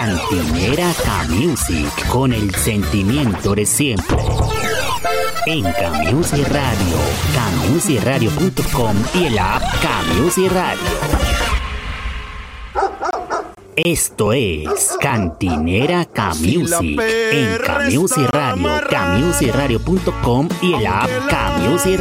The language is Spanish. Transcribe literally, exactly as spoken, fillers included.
Cantinera K-Music, con el sentimiento de siempre. En K-Music Radio, K Music Radio punto com y el app K-Music Radio. Esto es Cantinera K-Music en K-Music Radio, K Music Radio punto com y el app K Music Radio.